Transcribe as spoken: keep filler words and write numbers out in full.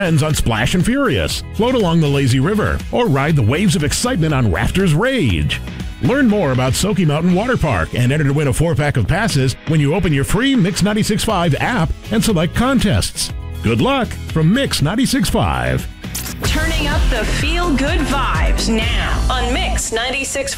friends on Splash and Furious, float along the lazy river, or ride the waves of excitement on Rafters Rage. Learn more about Soaky Mountain Water Park and enter to win a four-pack of passes when you open your free Mix ninety-six point five app and select contests. Good luck from Mix ninety-six point five. Turning up the feel-good vibes now on Mix ninety-six point five.